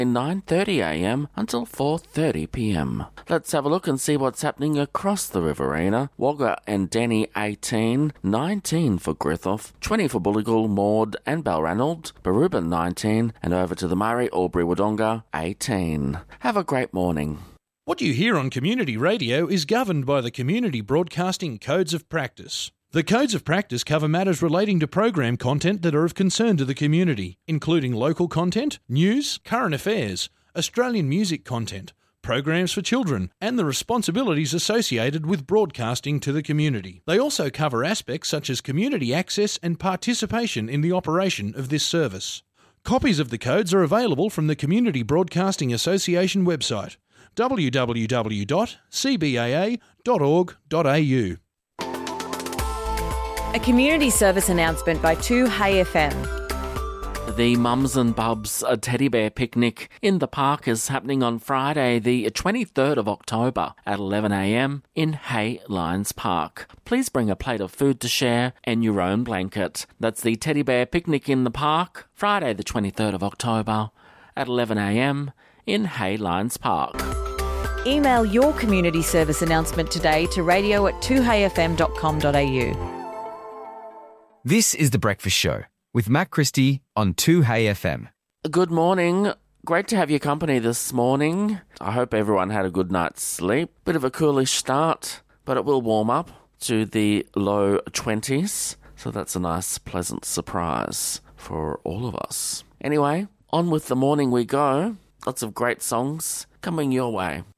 9:30am until 4:30pm. Let's have a look and see what's happening across the Riverina. Wagga and Denny 18, 19 for Griffith, 20 for Bulligal, Maud and Balranald, Barubin 19, and over to the Murray, Albury, Wodonga 18. Have a great morning. What you hear on community radio is governed by the Community Broadcasting Codes of Practice. The Codes of Practice cover matters relating to program content that are of concern to the community, including local content, news, current affairs, Australian music content, programs for children, and the responsibilities associated with broadcasting to the community. They also cover aspects such as community access and participation in the operation of this service. Copies of the codes are available from the Community Broadcasting Association website, www.cbaa.org.au. A community service announcement by 2Hey FM. The Mums and Bubs Teddy Bear Picnic in the park is happening on Friday, the 23rd of October at 11am in Hay Lions Park. Please bring a plate of food to share and your own blanket. That's the Teddy Bear Picnic in the park, Friday the 23rd of October at 11am in Hay Lions Park. Email your community service announcement today to radio@2heyfm.com.au. This is The Breakfast Show with Matt Christie on 2Hey FM. Good morning. Great to have your company this morning. I hope everyone had a good night's sleep. Bit of a coolish start, but it will warm up to the low 20s. So that's a nice, pleasant surprise for all of us. Anyway, on with the morning we go. Lots of great songs coming your way.